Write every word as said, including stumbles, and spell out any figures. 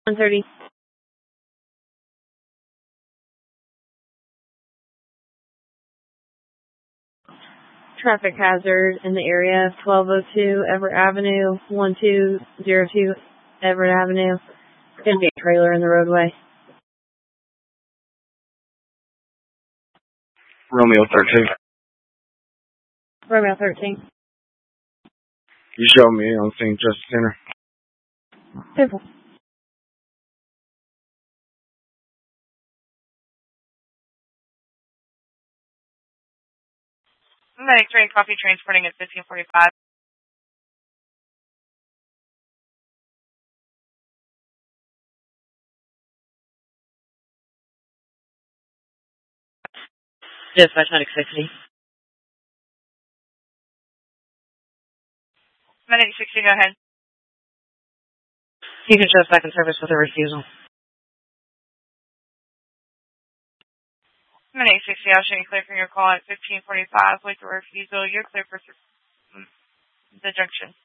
one thirty. Traffic hazard in the area, twelve oh two Everett Avenue, one two zero two Everett Avenue. Going to be a trailer in the roadway. Romeo thirteen. Romeo thirteen. You show me on Saint Justice Center. Simple. Medic three Coffee transporting at fifteen forty-five. Dispatch Medic sixty. Medic sixty, go ahead. You can show us back in service with a refusal. Medic sixty, I'll show you clear for your call at fifteen forty-five with the refusal. You're clear for the junction.